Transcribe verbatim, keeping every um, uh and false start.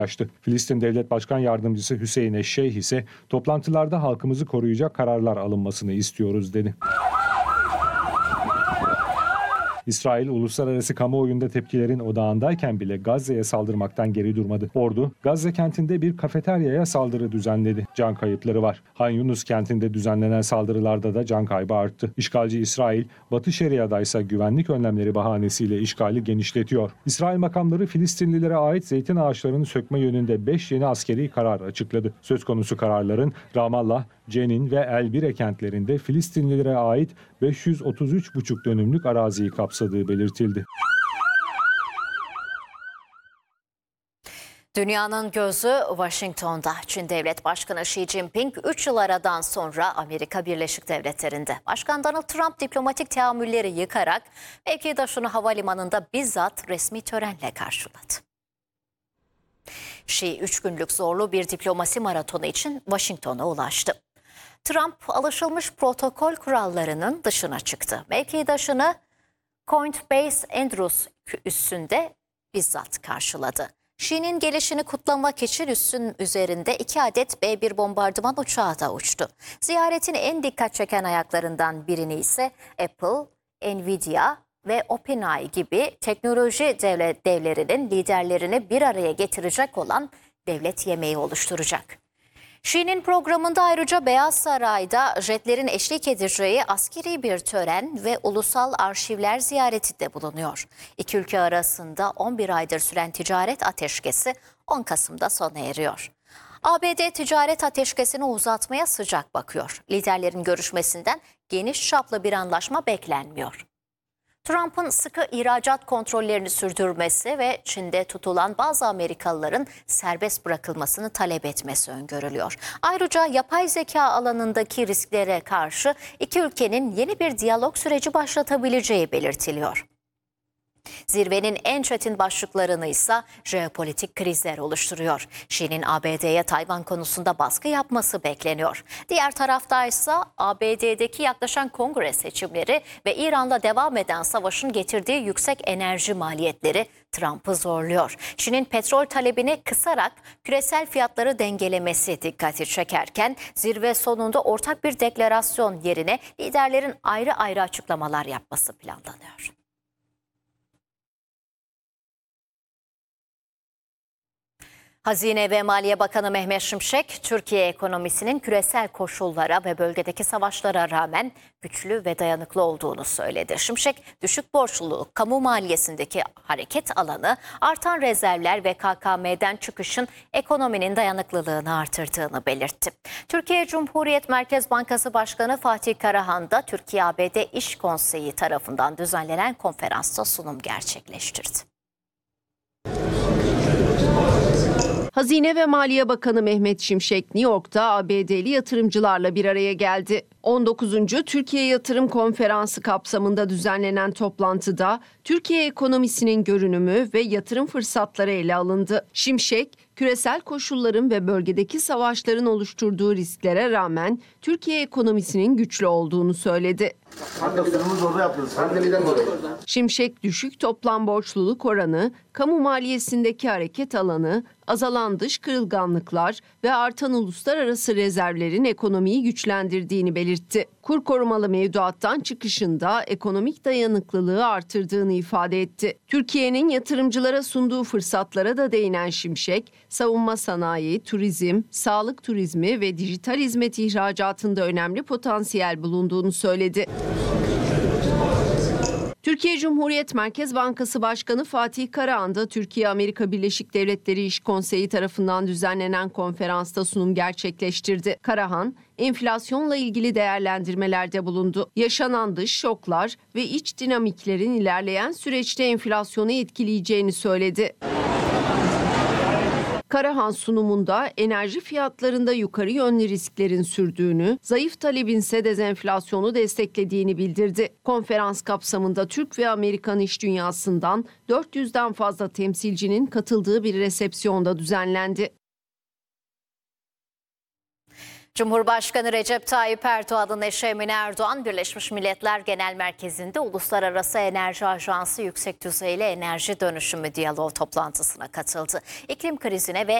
açtı. Filistin Devlet Başkan Yardımcısı Hüseyin Eşşeyh ise toplantılarda halkımızı koruyacak kararlar alınmasını istiyoruz dedi. İsrail uluslararası kamuoyunda tepkilerin odağındayken bile Gazze'ye saldırmaktan geri durmadı. Ordu, Gazze kentinde bir kafeteryaya saldırı düzenledi. Can kayıpları var. Han Yunus kentinde düzenlenen saldırılarda da can kaybı arttı. İşgalci İsrail, Batı Şeria'da ise güvenlik önlemleri bahanesiyle işgali genişletiyor. İsrail makamları Filistinlilere ait zeytin ağaçlarını sökme yönünde beş yeni askeri karar açıkladı. Söz konusu kararların Ramallah, Cenin ve El-Bire kentlerinde Filistinlilere ait beş yüz otuz üç buçuk dönümlük araziyi kapsadığı belirtildi. Dünyanın gözü Washington'da. Çin Devlet Başkanı Xi Jinping üç yıl aradan sonra Amerika Birleşik Devletleri'nde. Başkan Donald Trump diplomatik teamülleri yıkarak mevkidaşını havalimanında bizzat resmi törenle karşıladı. Xi üç günlük zorlu bir diplomasi maratonu için Washington'a ulaştı. Trump alışılmış protokol kurallarının dışına çıktı. Mevkidaşını Point Base Andrews üssünde bizzat karşıladı. Xi'nin gelişini kutlamak için üssün üzerinde iki adet B bir bombardıman uçağı da uçtu. Ziyaretin en dikkat çeken ayaklarından birini ise Apple, Nvidia ve OpenAI gibi teknoloji devlet devlerinin liderlerini bir araya getirecek olan devlet yemeği oluşturacak. Xi'nin programında ayrıca Beyaz Saray'da jetlerin eşlik edeceği askeri bir tören ve ulusal arşivler ziyareti de bulunuyor. İki ülke arasında on bir aydır süren ticaret ateşkesi on Kasım'da sona eriyor. A B D ticaret ateşkesini uzatmaya sıcak bakıyor. Liderlerin görüşmesinden geniş çaplı bir anlaşma beklenmiyor. Trump'ın sıkı ihracat kontrollerini sürdürmesi ve Çin'de tutulan bazı Amerikalıların serbest bırakılmasını talep etmesi öngörülüyor. Ayrıca yapay zeka alanındaki risklere karşı iki ülkenin yeni bir diyalog süreci başlatabileceği belirtiliyor. Zirvenin en çetin başlıklarını ise jeopolitik krizler oluşturuyor. Xi'nin A B D'ye Tayvan konusunda baskı yapması bekleniyor. Diğer tarafta ise A B D'deki yaklaşan kongre seçimleri ve İran'la devam eden savaşın getirdiği yüksek enerji maliyetleri Trump'ı zorluyor. Xi'nin petrol talebini kısarak küresel fiyatları dengelemesi dikkati çekerken zirve sonunda ortak bir deklarasyon yerine liderlerin ayrı ayrı açıklamalar yapması planlanıyor. Hazine ve Maliye Bakanı Mehmet Şimşek, Türkiye ekonomisinin küresel koşullara ve bölgedeki savaşlara rağmen güçlü ve dayanıklı olduğunu söyledi. Şimşek, düşük borçluluğu, kamu maliyesindeki hareket alanı, artan rezervler ve K K M'den çıkışın ekonominin dayanıklılığını artırdığını belirtti. Türkiye Cumhuriyet Merkez Bankası Başkanı Fatih Karahan da Türkiye-A B D İş Konseyi tarafından düzenlenen konferansta sunum gerçekleştirdi. Hazine ve Maliye Bakanı Mehmet Şimşek, New York'ta A B D'li yatırımcılarla bir araya geldi. on dokuzuncu Türkiye Yatırım Konferansı kapsamında düzenlenen toplantıda Türkiye ekonomisinin görünümü ve yatırım fırsatları ele alındı. Şimşek, küresel koşulların ve bölgedeki savaşların oluşturduğu risklere rağmen Türkiye ekonomisinin güçlü olduğunu söyledi. Şimşek, düşük toplam borçluluk oranı, kamu maliyesindeki hareket alanı, azalan dış kırılganlıklar ve artan uluslararası rezervlerin ekonomiyi güçlendirdiğini belirtti. Kur korumalı mevduattan çıkışında ekonomik dayanıklılığı artırdığını ifade etti. Türkiye'nin yatırımcılara sunduğu fırsatlara da değinen Şimşek, savunma sanayi, turizm, sağlık turizmi ve dijital hizmet ihracatında önemli potansiyel bulunduğunu söyledi. Türkiye Cumhuriyet Merkez Bankası Başkanı Fatih Karahan da Türkiye-Amerika Birleşik Devletleri İş Konseyi tarafından düzenlenen konferansta sunum gerçekleştirdi. Karahan, enflasyonla ilgili değerlendirmelerde bulundu. Yaşanan dış şoklar ve iç dinamiklerin ilerleyen süreçte enflasyonu etkileyeceğini söyledi. Karahan sunumunda enerji fiyatlarında yukarı yönlü risklerin sürdüğünü, zayıf talebin ise dezenflasyonu desteklediğini bildirdi. Konferans kapsamında Türk ve Amerikan iş dünyasından dört yüzden fazla temsilcinin katıldığı bir resepsiyonda düzenlendi. Cumhurbaşkanı Recep Tayyip Erdoğan'ın eşi Emine Erdoğan, Birleşmiş Milletler Genel Merkezi'nde Uluslararası Enerji Ajansı Yüksek Düzeyli Enerji Dönüşümü Diyaloğu toplantısına katıldı. İklim krizine ve